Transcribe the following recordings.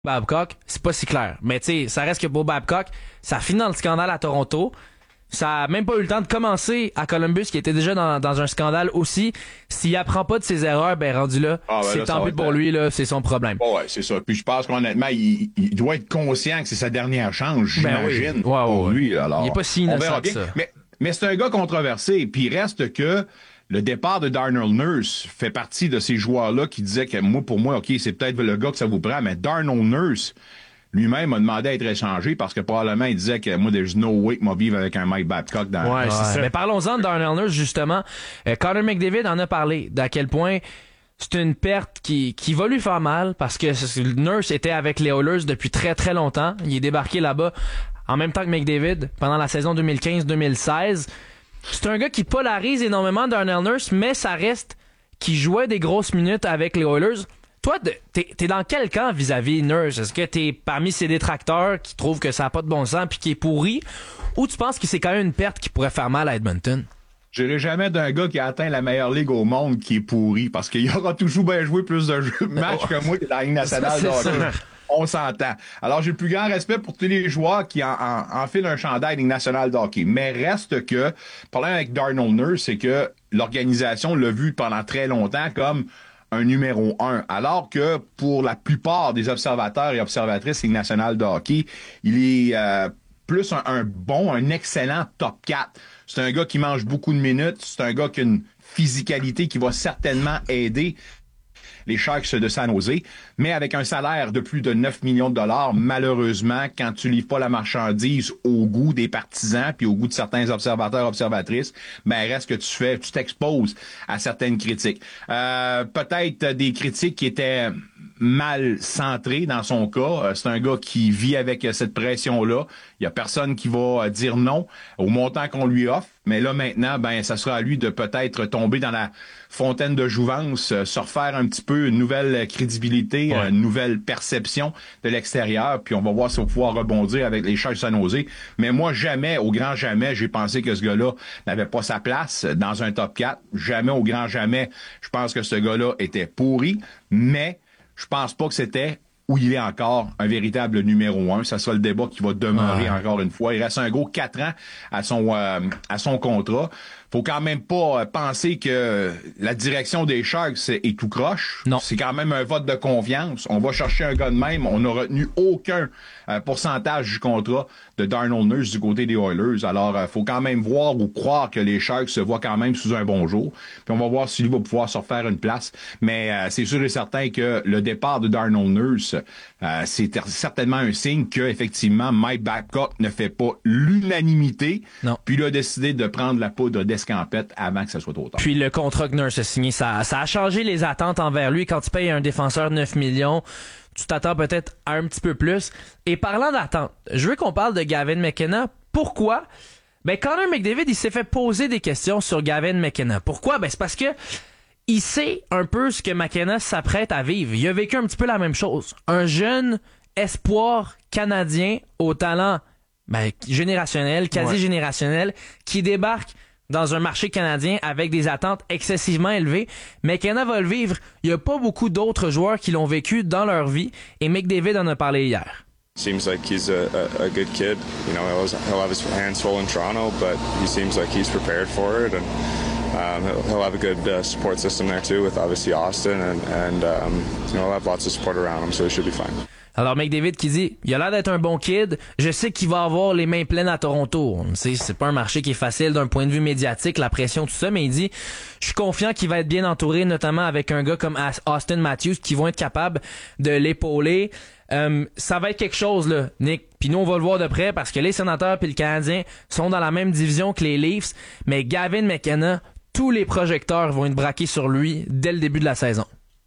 Babcock, c'est pas si clair. Mais tu sais, ça reste que pour Babcock, ça finit dans le scandale à Toronto. Ça a même pas eu le temps de commencer à Columbus, qui était déjà dans un scandale aussi. S'il apprend pas de ses erreurs, ben rendu là, c'est tant pis pour lui, là, c'est son problème. Ouais, c'est ça. Puis je pense qu'honnêtement, il doit être conscient que c'est sa dernière chance, j'imagine, pour lui. Alors, il est pas si innocent que ça. Mais c'est un gars controversé. Puis il reste que le départ de Darnell Nurse fait partie de ces joueurs-là qui disaient que pour moi, OK, c'est peut-être le gars que ça vous prend, mais Darnell Nurse lui-même a demandé à être échangé parce que probablement il disait que moi, there's no way que moi vivre avec un Mike Babcock dans ouais, c'est ça. Mais parlons-en de Darnell Nurse, justement. Connor McDavid en a parlé, d'à quel point c'est une perte qui va lui faire mal parce que Nurse était avec les Oilers depuis très très longtemps. Il est débarqué là-bas en même temps que McDavid pendant la saison 2015-2016. C'est un gars qui polarise énormément, Darnell Nurse, mais ça reste qui jouait des grosses minutes avec les Oilers. Toi, t'es dans quel camp vis-à-vis Nurse? Est-ce que t'es parmi ces détracteurs qui trouvent que ça n'a pas de bon sens puis qui est pourri? Ou tu penses que c'est quand même une perte qui pourrait faire mal à Edmonton? J'irai jamais d'un gars qui a atteint la meilleure ligue au monde qui est pourri parce qu'il aura toujours bien joué plus de matchs que moi que dans la Ligue nationale de hockey. On s'entend. Alors, j'ai le plus grand respect pour tous les joueurs qui enfilent un chandail Ligue nationale de hockey. Mais reste que, le problème avec Darnell Nurse, c'est que l'organisation l'a vu pendant très longtemps comme un numéro 1. Alors que pour la plupart des observateurs et observatrices Ligue nationale de hockey, il est plus un excellent top 4. C'est un gars qui mange beaucoup de minutes. C'est un gars qui a une physicalité qui va certainement aider les Sharks de San Jose, mais avec un salaire de plus de 9 millions de dollars, malheureusement, quand tu livres pas la marchandise au goût des partisans puis au goût de certains observateurs, observatrices, ben reste que tu t'exposes à certaines critiques. Peut-être des critiques qui étaient mal centrées dans son cas. C'est un gars qui vit avec cette pression-là. Il y a personne qui va dire non au montant qu'on lui offre. Mais là, maintenant, ben, ça sera à lui de peut-être tomber dans la fontaine de jouvence, se refaire un petit peu une nouvelle crédibilité, une nouvelle perception de l'extérieur, puis on va voir si on va pouvoir rebondir avec les Sharks de San Jose. Mais moi, jamais, au grand jamais, j'ai pensé que ce gars-là n'avait pas sa place dans un top 4. Jamais, au grand jamais, je pense que ce gars-là était pourri, mais je pense pas que c'était où il est encore un véritable numéro 1. Ça sera le débat qui va demeurer encore une fois. Il reste un gros 4 ans à son contrat. Faut quand même pas penser que la direction des Sharks est tout croche. Non. C'est quand même un vote de confiance. On va chercher un gars de même. On n'a retenu aucun pourcentage du contrat de Darnell Nurse du côté des Oilers. Alors, faut quand même voir ou croire que les Sharks se voient quand même sous un bon jour. Puis on va voir s'il va pouvoir se refaire une place. Mais c'est sûr et certain que le départ de Darnell Nurse, c'est certainement un signe que effectivement Mike Babcock ne fait pas l'unanimité. Non. Puis il a décidé de prendre la poudre d'escampette avant que ça soit trop tard. Puis le contrat que Nurse a signé, ça a changé les attentes envers lui. Quand tu payes un défenseur 9 millions, tu t'attends peut-être à un petit peu plus. Et parlant d'attente, je veux qu'on parle de Gavin McKenna. Pourquoi? Ben, Connor McDavid, il s'est fait poser des questions sur Gavin McKenna. Pourquoi? Ben, c'est parce que il sait un peu ce que McKenna s'apprête à vivre. Il a vécu un petit peu la même chose. Un jeune espoir canadien au talent générationnel, quasi-générationnel, qui débarque dans un marché canadien avec des attentes excessivement élevées. McKenna va le vivre. Il n'y a pas beaucoup d'autres joueurs qui l'ont vécu dans leur vie, et McDavid en a parlé hier. Seems like he's a good kid. You know, he'll have his hands full in Toronto, but he seems like he's prepared for it, and he'll have a good support system there too, with obviously Austin, and you know, he'll have lots of support around him, so he should be fine. Alors McDavid qui dit, il a l'air d'être un bon kid, je sais qu'il va avoir les mains pleines à Toronto. On sait, c'est pas un marché qui est facile d'un point de vue médiatique, la pression, tout ça, mais il dit, je suis confiant qu'il va être bien entouré, notamment avec un gars comme Austin Matthews qui vont être capables de l'épauler. Ça va être quelque chose, là, Nick. Puis nous, on va le voir de près parce que les Sénateurs puis le Canadien sont dans la même division que les Leafs, mais Gavin McKenna, tous les projecteurs vont être braqués sur lui dès le début de la saison.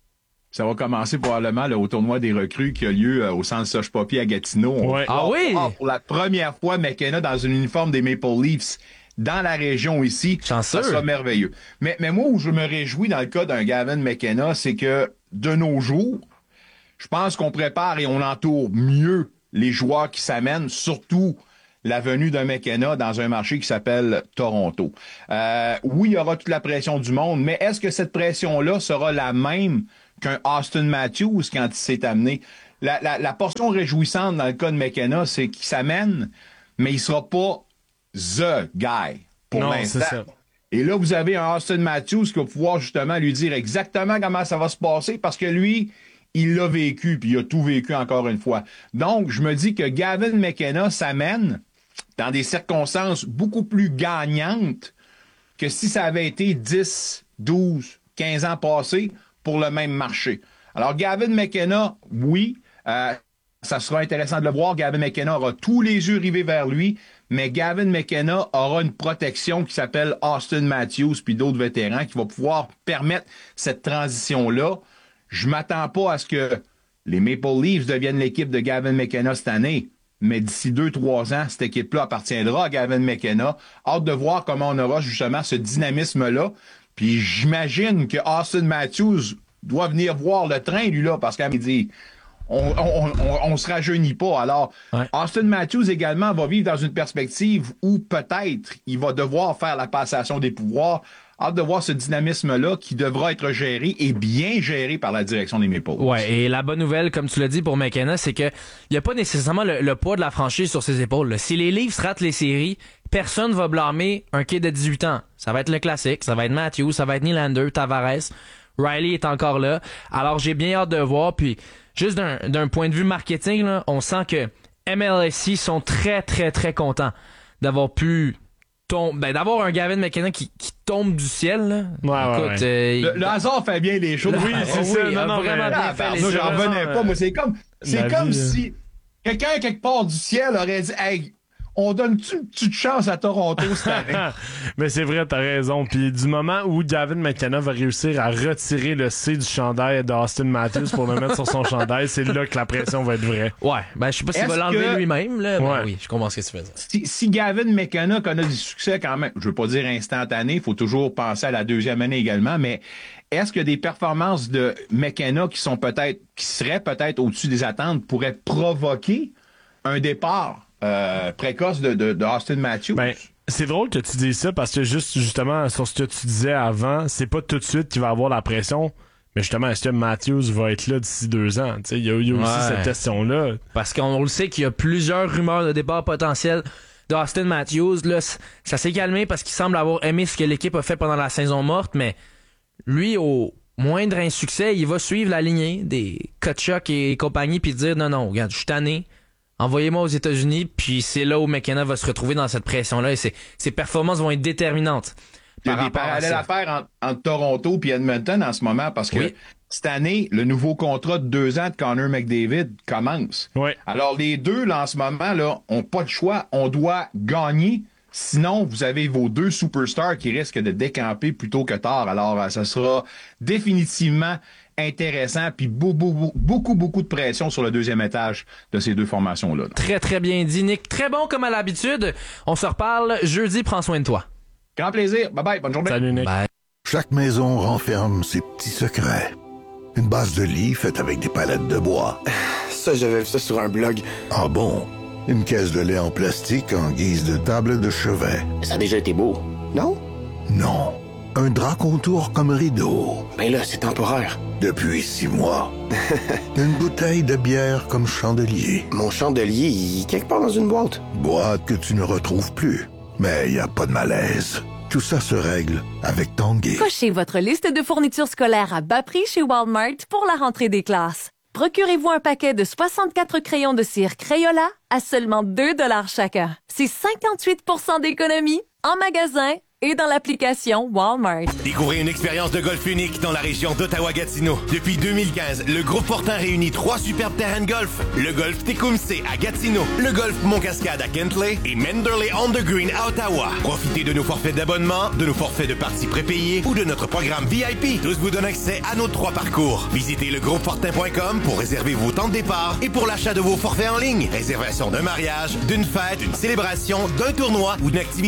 Ça va commencer probablement là, au tournoi des recrues qui a lieu au centre Soche Poppy à Gatineau. Pour la première fois, McKenna dans un uniforme des Maple Leafs dans la région ici. Chanceux. Ça sera merveilleux. Mais moi, où je me réjouis dans le cas d'un Gavin McKenna, c'est que de nos jours, je pense qu'on prépare et on entoure mieux les joueurs qui s'amènent, surtout la venue d'un McKenna dans un marché qui s'appelle Toronto. Oui, il y aura toute la pression du monde, mais est-ce que cette pression-là sera la même qu'un Austin Matthews quand il s'est amené? la portion réjouissante dans le cas de McKenna, c'est qu'il s'amène, mais il sera pas the guy pour l'instant. C'est ça. Et là, vous avez un Austin Matthews qui va pouvoir justement lui dire exactement comment ça va se passer parce que lui, il l'a vécu, puis il a tout vécu encore une fois. Donc, je me dis que Gavin McKenna s'amène dans des circonstances beaucoup plus gagnantes que si ça avait été 10, 12, 15 ans passés pour le même marché. Alors, Gavin McKenna, oui, ça sera intéressant de le voir. Gavin McKenna aura tous les yeux rivés vers lui, mais Gavin McKenna aura une protection qui s'appelle Austin Matthews puis d'autres vétérans qui va pouvoir permettre cette transition-là. Je m'attends pas à ce que les Maple Leafs deviennent l'équipe de Gavin McKenna cette année, mais d'ici 2-3 ans, cette équipe-là appartiendra à Gavin McKenna. Hâte de voir comment on aura justement ce dynamisme-là. Puis j'imagine que Austin Matthews doit venir voir le train, lui-là, parce qu'il dit... On se rajeunit pas. Alors, ouais. Austin Matthews également va vivre dans une perspective où peut-être il va devoir faire la passation des pouvoirs. Hâte de voir ce dynamisme-là qui devra être géré et bien géré par la direction des Maple Leafs. Ouais, et la bonne nouvelle, comme tu l'as dit pour McKenna, c'est que il n'y a pas nécessairement le poids de la franchise sur ses épaules. Là. Si les Leafs ratent les séries, personne va blâmer un kid de 18 ans. Ça va être le classique, ça va être Matthews, ça va être Nylander, Tavares. Riley est encore là. Alors, j'ai bien hâte de voir, puis juste d'un point de vue marketing, là, on sent que MLSE sont très, très, très contents d'avoir pu d'avoir un Gavin McKenna qui tombe du ciel. Là. Ouais, écoute, ouais. Le hasard fait bien les choses. Oui, c'est ça. Non, vraiment bien fait les choses. J'en revenais pas. Moi, c'est comme si quelqu'un quelque part du ciel aurait dit « Hey, on donne-tu une petite chance à Toronto cette année? » Mais c'est vrai, t'as raison. Puis du moment où Gavin McKenna va réussir à retirer le C du chandail d'Austin Matthews pour le mettre sur son chandail, c'est là que la pression va être vraie. Ouais, ben je sais pas s'il va l'enlever lui-même, là. Ouais. Oui, je comprends ce que tu fais. Si Gavin McKenna connaît du succès quand même, je veux pas dire instantané, il faut toujours penser à la deuxième année également, mais est-ce que des performances de McKenna qui seraient peut-être au-dessus des attentes pourraient provoquer un départ précoce de Austin Matthews? Ben, c'est drôle que tu dises ça parce que justement sur ce que tu disais avant, c'est pas tout de suite qu'il va avoir la pression. Mais justement, est-ce que Matthews va être là d'ici 2 ans? Il y a aussi cette question-là. Parce qu'on le sait qu'il y a plusieurs rumeurs de départ potentiel d'Austin Matthews. Là, ça s'est calmé parce qu'il semble avoir aimé ce que l'équipe a fait pendant la saison morte, mais lui, au moindre insuccès, il va suivre la lignée des Tkachuk et compagnie puis dire non, regarde, je suis tanné. Envoyez-moi aux États-Unis, puis c'est là où McKenna va se retrouver dans cette pression-là et ses performances vont être déterminantes. Il y a des parallèles à faire entre Toronto et Edmonton en ce moment parce que cette année, le nouveau contrat de 2 ans de Connor McDavid commence. Oui. Alors les deux, là, en ce moment, là, ont pas de choix. On doit gagner. Sinon, vous avez vos 2 superstars qui risquent de décamper plus tôt que tard. Alors, ça sera définitivement intéressant, puis beaucoup de pression sur le deuxième étage de ces 2 formations-là. Très, très bien dit, Nick. Très bon comme à l'habitude. On se reparle jeudi. Prends soin de toi. Grand plaisir. Bye-bye. Bonne journée. Salut, Nick. Bye. Chaque maison renferme ses petits secrets. Une base de lit faite avec des palettes de bois. Ça, j'avais vu ça sur un blog. Ah bon? Une caisse de lait en plastique en guise de table de chevet. Ça a déjà été beau, non? Non. Un drap contour comme rideau. Ben là, c'est temporaire. Depuis 6 mois. Une bouteille de bière comme chandelier. Mon chandelier, il est quelque part dans une boîte. Boîte que tu ne retrouves plus. Mais y a pas de malaise. Tout ça se règle avec Tanguay. Cochez votre liste de fournitures scolaires à bas prix chez Walmart pour la rentrée des classes. Procurez-vous un paquet de 64 crayons de cire Crayola à seulement 2$ chacun. C'est 58% d'économie en magasin et dans l'application Walmart. Découvrez une expérience de golf unique dans la région d'Ottawa-Gatineau. Depuis 2015, le groupe Fortin réunit 3 superbes terrains de golf. Le golf Tecumseh à Gatineau, le golf Montcascade à Kentley et Manderley on the Green à Ottawa. Profitez de nos forfaits d'abonnement, de nos forfaits de parties prépayées ou de notre programme VIP. Tous vous donnent accès à nos 3 parcours. Visitez legroupefortin.com pour réserver vos temps de départ et pour l'achat de vos forfaits en ligne. Réservation d'un mariage, d'une fête, d'une célébration, d'un tournoi ou d'une activité